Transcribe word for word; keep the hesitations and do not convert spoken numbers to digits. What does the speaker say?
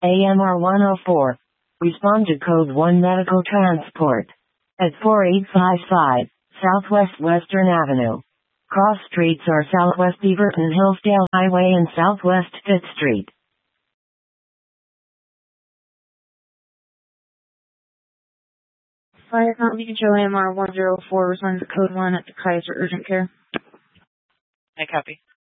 A M R one oh four. Respond to code one medical transport. At forty-eight fifty-five, Southwest Western Avenue. Cross streets are Southwest Beaverton Hillsdale Highway and Southwest fifth Street. Fire Company Control A M R one oh four, respond to code one at the Kaiser Urgent Care. I copy.